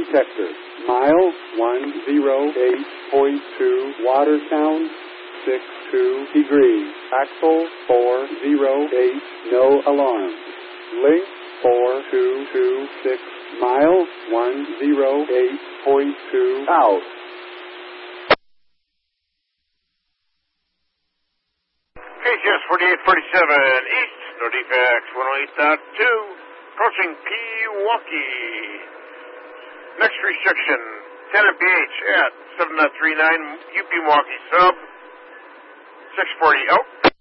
detector. Mile 108.2, Watersound 62 degrees. Axle 408, no alarm. Link 4226, mile 108.2, out. KCS 4847, east, no defects, 108.2, approaching Pewaukee. Next restriction, 10 mph at 7.39, UP Milwaukee sub, 640, out.